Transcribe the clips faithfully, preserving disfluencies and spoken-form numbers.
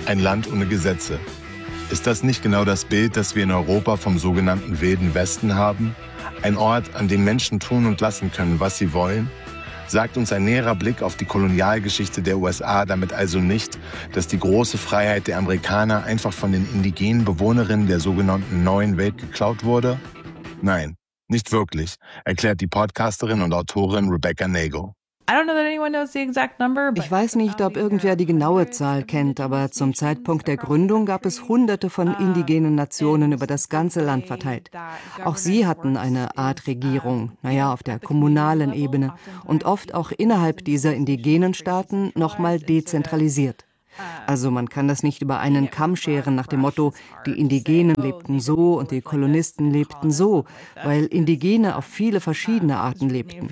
Ein Land ohne Gesetze. Ist das nicht genau das Bild, das wir in Europa vom sogenannten Wilden Westen haben? Ein Ort, an dem Menschen tun und lassen können, was sie wollen? Sagt uns ein näherer Blick auf die Kolonialgeschichte der U S A damit also nicht, dass die große Freiheit der Amerikaner einfach von den indigenen Bewohnerinnen der sogenannten Neuen Welt geklaut wurde? Nein, nicht wirklich, erklärt die Podcasterin und Autorin Rebecca Nagle. Ich weiß nicht, ob irgendwer die genaue Zahl kennt, aber zum Zeitpunkt der Gründung gab es Hunderte von indigenen Nationen über das ganze Land verteilt. Auch sie hatten eine Art Regierung, naja, auf der kommunalen Ebene und oft auch innerhalb dieser indigenen Staaten nochmal dezentralisiert. Also man kann das nicht über einen Kamm scheren nach dem Motto, die Indigenen lebten so und die Kolonisten lebten so, weil Indigene auf viele verschiedene Arten lebten.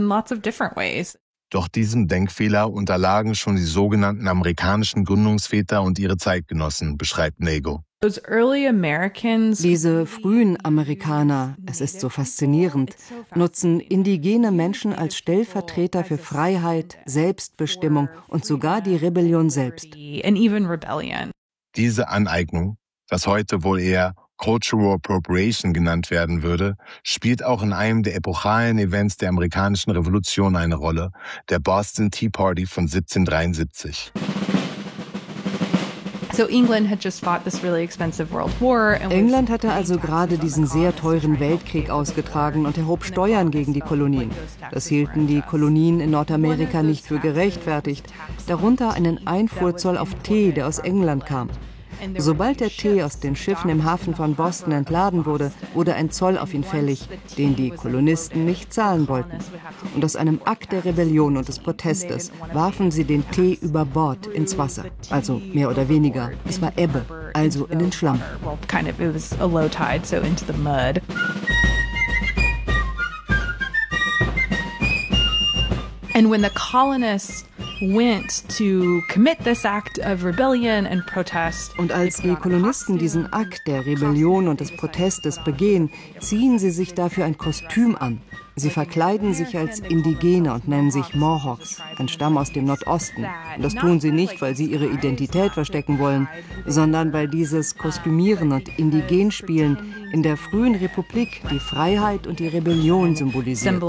Doch diesem Denkfehler unterlagen schon die sogenannten amerikanischen Gründungsväter und ihre Zeitgenossen, beschreibt Nagle. Diese frühen Amerikaner, es ist so faszinierend, nutzen indigene Menschen als Stellvertreter für Freiheit, Selbstbestimmung und sogar die Rebellion selbst. Diese Aneignung, was heute wohl eher Cultural Appropriation genannt werden würde, spielt auch in einem der epochalen Events der amerikanischen Revolution eine Rolle, der Boston Tea Party von siebzehnhundertdreiundsiebzig. England hatte also gerade diesen sehr teuren Weltkrieg ausgetragen und erhob Steuern gegen die Kolonien. Das hielten die Kolonien in Nordamerika nicht für gerechtfertigt, darunter einen Einfuhrzoll auf Tee, der aus England kam. Sobald der Tee aus den Schiffen im Hafen von Boston entladen wurde, wurde ein Zoll auf ihn fällig, den die Kolonisten nicht zahlen wollten. Und aus einem Akt der Rebellion und des Protestes warfen sie den Tee über Bord ins Wasser. Also mehr oder weniger. Es war Ebbe, also in den Schlamm. And when the colonists went to commit this act of rebellion and protest. Und als die Kolonisten diesen Akt der Rebellion und des Protestes begehen, ziehen sie sich dafür ein Kostüm an. Sie verkleiden sich als Indigene und nennen sich Mohawks, ein Stamm aus dem Nordosten. Und das tun sie nicht, weil sie ihre Identität verstecken wollen, sondern weil dieses Kostümieren und Indigenspielen in der frühen Republik die Freiheit und die Rebellion symbolisiert.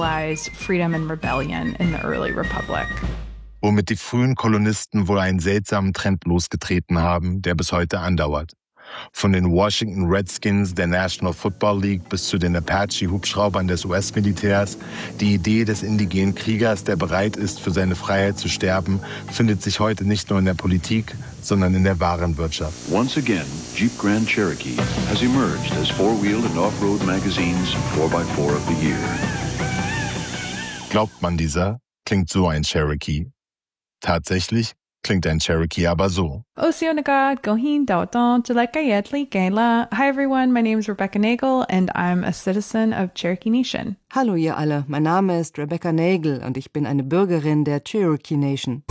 Womit die frühen Kolonisten wohl einen seltsamen Trend losgetreten haben, der bis heute andauert. Von den Washington Redskins der National Football League bis zu den Apache-Hubschraubern des U S-Militärs, die Idee des indigenen Kriegers, der bereit ist, für seine Freiheit zu sterben, findet sich heute nicht nur in der Politik, sondern in der Warenwirtschaft. Once again, Jeep Grand Cherokee has emerged as four-wheel and off-road magazines four by four of the year. Glaubt man dieser, klingt so ein Cherokee. Tatsächlich klingt ein Cherokee aber so. Hi everyone, my name is Rebecca Nagle and I'm a citizen of Cherokee Nation. Hallo ihr alle, mein Name ist Rebecca Nagle und ich bin eine Bürgerin der Cherokee Nation.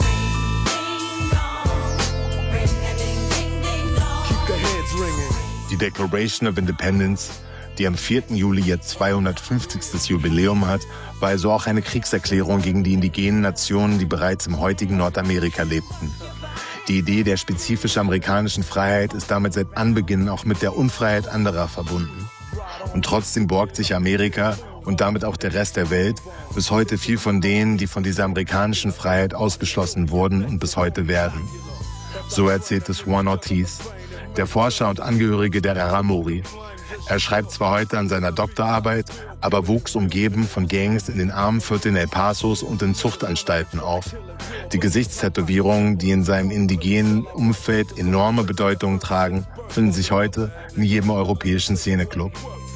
Die Declaration of Independence, die am vierten Juli jetzt zweihundertfünfzigstes Jubiläum hat, war also auch eine Kriegserklärung gegen die indigenen Nationen, die bereits im heutigen Nordamerika lebten. Die Idee der spezifisch amerikanischen Freiheit ist damit seit Anbeginn auch mit der Unfreiheit anderer verbunden. Und trotzdem borgt sich Amerika und damit auch der Rest der Welt bis heute viel von denen, die von dieser amerikanischen Freiheit ausgeschlossen wurden und bis heute werden. So erzählt es Juan Ortiz, der Forscher und Angehörige der Raramuri. Er schreibt zwar heute an seiner Doktorarbeit, aber wuchs umgeben von Gangs in den armen Vierteln El Pasos und in Zuchtanstalten auf. Die Gesichtstätowierungen, die in seinem indigenen Umfeld enorme Bedeutung tragen, finden sich heute in jedem europäischen Szeneclub.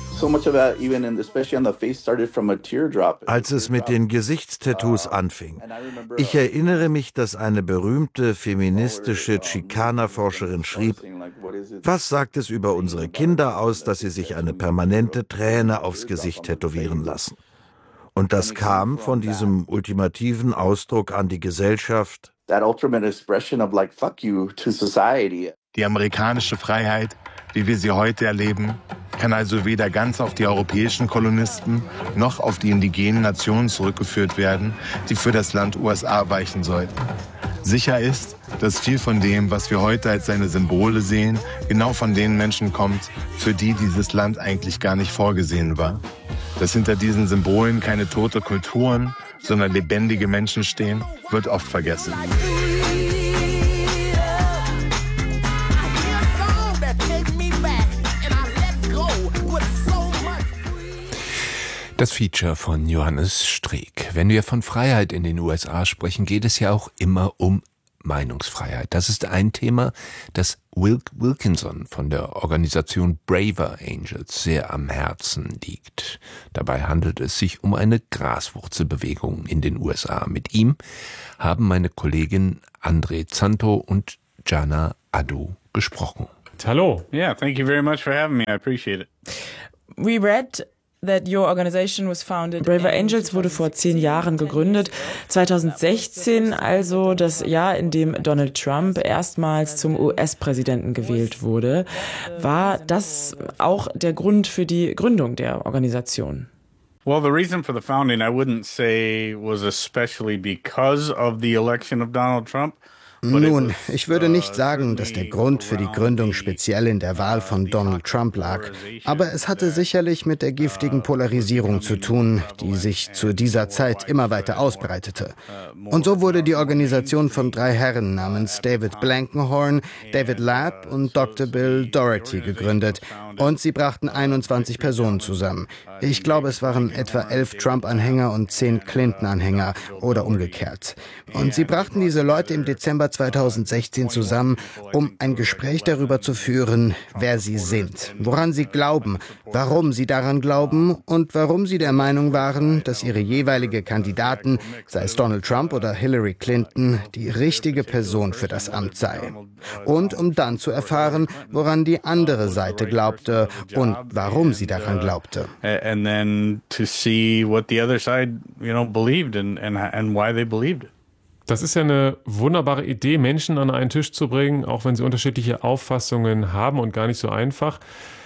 Als es mit den Gesichtstattoos anfing. Ich erinnere mich, dass eine berühmte feministische Chicana-Forscherin schrieb, was sagt es über unsere Kinder aus, dass sie sich eine permanente Träne aufs Gesicht tätowieren lassen? Und das kam von diesem ultimativen Ausdruck an die Gesellschaft. Die amerikanische Freiheit, wie wir sie heute erleben, kann also weder ganz auf die europäischen Kolonisten noch auf die indigenen Nationen zurückgeführt werden, die für das Land U S A weichen sollten. Sicher ist, dass viel von dem, was wir heute als seine Symbole sehen, genau von den Menschen kommt, für die dieses Land eigentlich gar nicht vorgesehen war. Dass hinter diesen Symbolen keine tote Kulturen, sondern lebendige Menschen stehen, wird oft vergessen. Das Feature von Johannes Streeck. Wenn wir von Freiheit in den U S A sprechen, geht es ja auch immer um Meinungsfreiheit. Das ist ein Thema, das Will Wilkinson von der Organisation Braver Angels sehr am Herzen liegt. Dabei handelt es sich um eine Graswurzelbewegung in den U S A. Mit ihm haben meine Kollegin Andre Zanto und Jana Addo gesprochen. Hallo. Yeah, thank you very much for having me. I appreciate it. We read that your organization was founded. Braver Angels wurde vor zehn Jahren gegründet, zweitausendsechzehn, also das Jahr, in dem Donald Trump erstmals zum U S-Präsidenten gewählt wurde. War das auch der Grund für die Gründung der Organisation? Well, the reason for the founding, I wouldn't say was especially because of the election of Donald Trump. Nun, ich würde nicht sagen, dass der Grund für die Gründung speziell in der Wahl von Donald Trump lag. Aber es hatte sicherlich mit der giftigen Polarisierung zu tun, die sich zu dieser Zeit immer weiter ausbreitete. Und so wurde die Organisation von drei Herren namens David Blankenhorn, David Lapp und Doktor Bill Doherty gegründet. Und sie brachten einundzwanzig Personen zusammen. Ich glaube, es waren etwa elf Trump-Anhänger und zehn Clinton-Anhänger oder umgekehrt. Und sie brachten diese Leute im Dezember zweitausendsechzehn zusammen, um ein Gespräch darüber zu führen, wer sie sind, woran sie glauben, warum sie daran glauben und warum sie der Meinung waren, dass ihre jeweilige Kandidaten, sei es Donald Trump oder Hillary Clinton, die richtige Person für das Amt sei. Und um dann zu erfahren, woran die andere Seite glaubte und warum sie daran glaubte. And then to see what the other side, you know, believed and and and why they believed it. Das ist ja eine wunderbare Idee, Menschen an einen Tisch zu bringen, auch wenn sie unterschiedliche Auffassungen haben und gar nicht so einfach.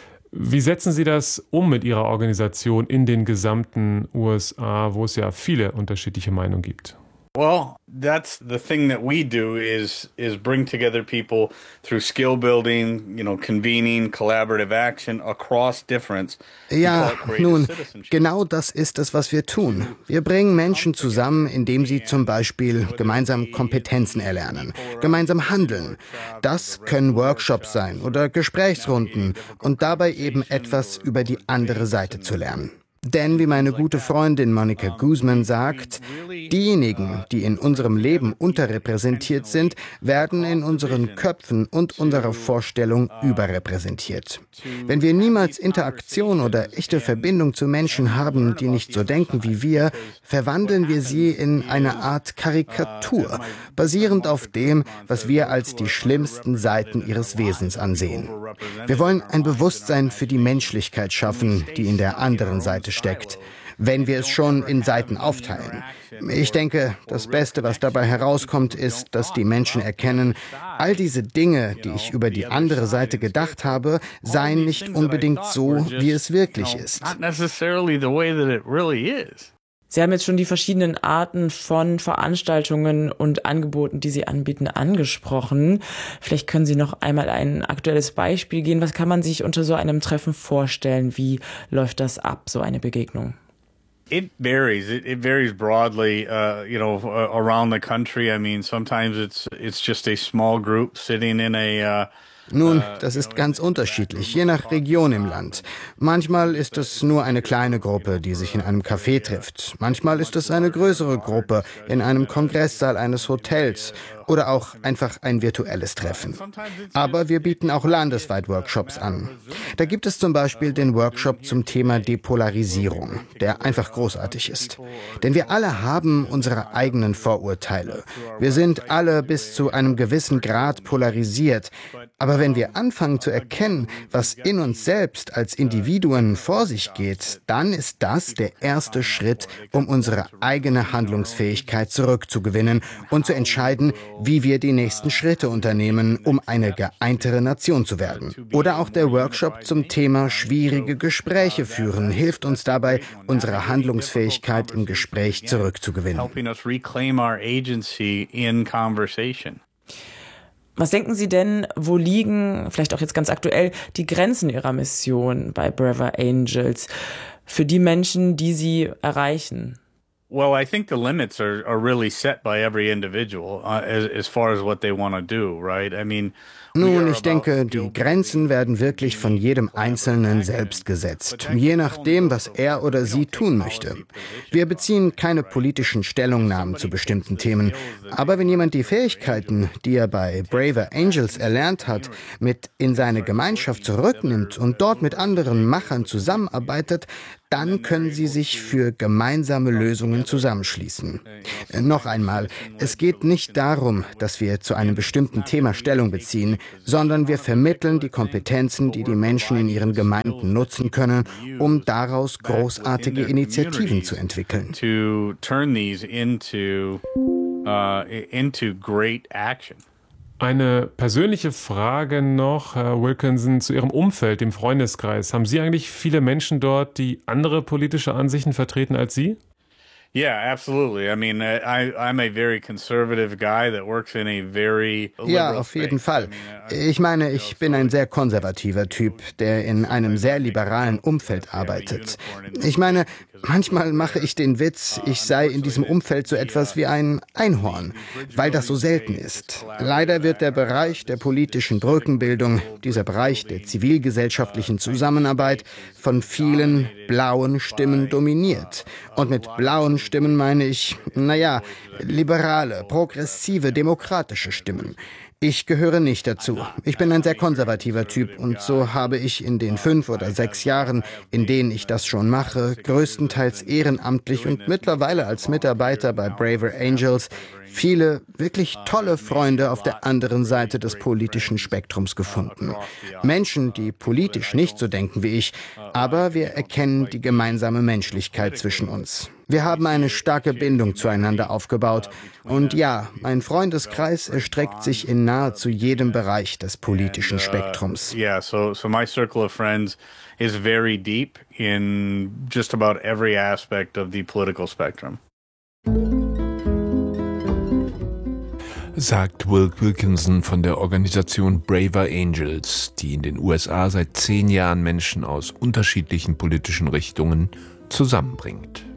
Wie setzen Sie das um mit Ihrer Organisation in den gesamten U S A, wo es ja viele unterschiedliche Meinungen gibt? Well, that's the thing that we do is is bring together people through skill building, you know, convening, collaborative action across difference. Ja, nun, genau das ist es, was wir tun. Wir bringen Menschen zusammen, indem sie zum Beispiel gemeinsam Kompetenzen erlernen, gemeinsam handeln. Das können Workshops sein oder Gesprächsrunden und dabei eben etwas über die andere Seite zu lernen. Denn, wie meine gute Freundin Monica Guzman sagt, diejenigen, die in unserem Leben unterrepräsentiert sind, werden in unseren Köpfen und unserer Vorstellung überrepräsentiert. Wenn wir niemals Interaktion oder echte Verbindung zu Menschen haben, die nicht so denken wie wir, verwandeln wir sie in eine Art Karikatur, basierend auf dem, was wir als die schlimmsten Seiten ihres Wesens ansehen. Wir wollen ein Bewusstsein für die Menschlichkeit schaffen, die in der anderen Seite steckt, wenn wir es schon in Seiten aufteilen. Ich denke, das Beste, was dabei herauskommt, ist, dass die Menschen erkennen, all diese Dinge, die ich über die andere Seite gedacht habe, seien nicht unbedingt so, wie es wirklich ist. Sie haben jetzt schon die verschiedenen Arten von Veranstaltungen und Angeboten, die Sie anbieten, angesprochen. Vielleicht können Sie noch einmal ein aktuelles Beispiel geben. Was kann man sich unter so einem Treffen vorstellen? Wie läuft das ab, so eine Begegnung? It varies. It, it varies broadly, uh, you know, uh, around the country. I mean, sometimes it's it's just a small group sitting in a uh, Nun, das ist ganz unterschiedlich, je nach Region im Land. Manchmal ist es nur eine kleine Gruppe, die sich in einem Café trifft. Manchmal ist es eine größere Gruppe in einem Kongresssaal eines Hotels oder auch einfach ein virtuelles Treffen. Aber wir bieten auch landesweit Workshops an. Da gibt es zum Beispiel den Workshop zum Thema Depolarisierung, der einfach großartig ist. Denn wir alle haben unsere eigenen Vorurteile. Wir sind alle bis zu einem gewissen Grad polarisiert. Aber wenn wir anfangen zu erkennen, was in uns selbst als Individuen vor sich geht, dann ist das der erste Schritt, um unsere eigene Handlungsfähigkeit zurückzugewinnen und zu entscheiden, wie wir die nächsten Schritte unternehmen, um eine geeintere Nation zu werden. Oder auch der Workshop zum Thema schwierige Gespräche führen hilft uns dabei, unsere Handlungsfähigkeit im Gespräch zurückzugewinnen. Was denken Sie denn, wo liegen, vielleicht auch jetzt ganz aktuell, die Grenzen Ihrer Mission bei Brave Angels für die Menschen, die Sie erreichen? Well, I think the limits are, are really set by every individual uh, as, as far as what they want to do, right? I mean, Nun, ich denke, die Grenzen werden wirklich von jedem Einzelnen selbst gesetzt, je nachdem, was er oder sie tun möchte. Wir beziehen keine politischen Stellungnahmen zu bestimmten Themen, aber wenn jemand die Fähigkeiten, die er bei Brave Angels erlernt hat, mit in seine Gemeinschaft zurücknimmt und dort mit anderen Machern zusammenarbeitet, dann können sie sich für gemeinsame Lösungen zusammenschließen. Noch einmal, es geht nicht darum, dass wir zu einem bestimmten Thema Stellung beziehen, sondern wir vermitteln die Kompetenzen, die die Menschen in ihren Gemeinden nutzen können, um daraus großartige Initiativen zu entwickeln. To turn these into, uh, into great action. Eine persönliche Frage noch, Herr Wilkinson, zu Ihrem Umfeld, dem Freundeskreis. Haben Sie eigentlich viele Menschen dort, die andere politische Ansichten vertreten als Sie? Yeah, absolutely. I mean, I, I'm a very conservative guy that works in a very liberal Ja, auf jeden Fall. Ich meine, ich bin ein sehr konservativer Typ, der in einem sehr liberalen Umfeld arbeitet. Ich meine, manchmal mache ich den Witz, ich sei in diesem Umfeld so etwas wie ein Einhorn, weil das so selten ist. Leider wird der Bereich der politischen Brückenbildung, dieser Bereich der zivilgesellschaftlichen Zusammenarbeit, von vielen blauen Stimmen dominiert. Und mit blauen Stimmen meine ich, naja, liberale, progressive, demokratische Stimmen. Ich gehöre nicht dazu. Ich bin ein sehr konservativer Typ und so habe ich in den fünf oder sechs Jahren, in denen ich das schon mache, größtenteils ehrenamtlich und mittlerweile als Mitarbeiter bei Brave Angels, viele wirklich tolle Freunde auf der anderen Seite des politischen Spektrums gefunden. Menschen, die politisch nicht so denken wie ich, aber wir erkennen die gemeinsame Menschlichkeit zwischen uns. Wir haben eine starke Bindung zueinander aufgebaut. Und ja, mein Freundeskreis erstreckt sich in nahezu jedem Bereich des politischen Spektrums. Yeah, so so my circle of friends is very deep in just about every aspect of the political spectrum. Sagt Will Wilkinson von der Organisation Brave Angels, die in den U S A seit zehn Jahren Menschen aus unterschiedlichen politischen Richtungen zusammenbringt.